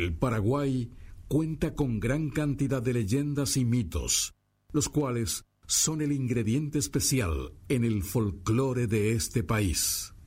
El Paraguay cuenta con gran cantidad de leyendas y mitos, los cuales son el ingrediente especial en el folclore de este país.